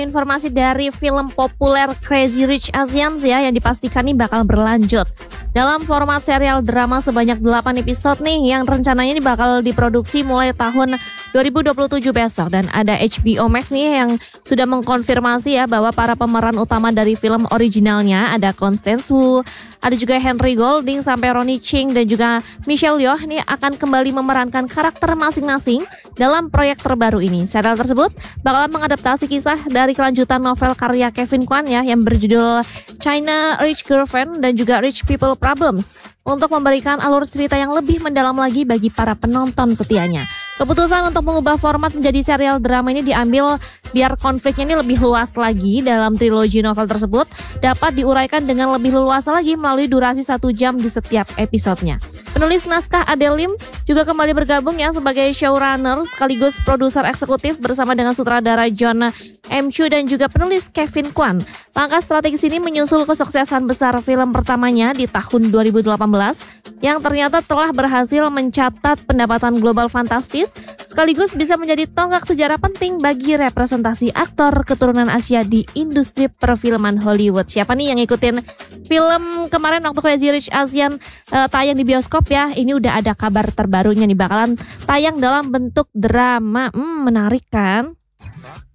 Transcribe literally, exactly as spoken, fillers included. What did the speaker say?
Informasi dari film populer Crazy Rich Asians ya yang dipastikan nih bakal berlanjut dalam format serial drama sebanyak delapan episode nih yang rencananya ini bakal diproduksi mulai tahun dua ribu dua puluh tujuh besok, dan ada H B O Max nih yang sudah mengkonfirmasi ya bahwa para pemeran utama dari film originalnya ada Constance Wu, ada juga Henry Golding sampai Ronnie Ching dan juga Michelle Yeoh nih akan kembali memerankan karakter masing-masing dalam proyek terbaru ini. Serial tersebut bakalan mengadaptasi kisah dari kelanjutan novel karya Kevin Kwan ya yang berjudul China Rich Girlfriend dan juga Rich People Problems untuk memberikan alur cerita yang lebih mendalam lagi bagi para penonton setianya. Keputusan untuk mengubah format menjadi serial drama ini diambil biar konfliknya ini lebih luas lagi dalam trilogi novel tersebut dapat diuraikan dengan lebih luas lagi melalui durasi satu jam di setiap episodenya. Penulis naskah Adele Lim juga kembali bergabung ya sebagai showrunner sekaligus produser eksekutif bersama dengan sutradara John M. Chu dan juga penulis Kevin Kwan. Langkah strategis ini menyusul kesuksesan besar film pertamanya di tahun dua ribu delapan belas yang ternyata telah berhasil mencatat pendapatan global fantastis sekaligus bisa menjadi tonggak sejarah penting bagi representasi aktor keturunan Asia di industri perfilman Hollywood. Siapa nih yang ngikutin film kemarin waktu Crazy Rich Asian uh, tayang di bioskop ya? Ini udah ada kabar terbarunya nih, bakalan tayang dalam bentuk drama. Hmm, menarik kan?